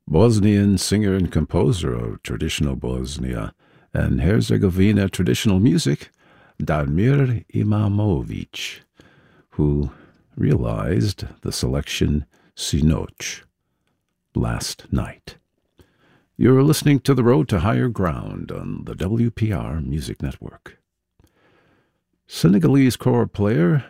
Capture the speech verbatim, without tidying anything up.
Bosnian singer and composer of traditional Bosnia and Herzegovina traditional music, Damir Imamovic, who realized the selection Sinoć, last night. You're listening to The Road to Higher Ground on the W P R Music Network. Senegalese chord player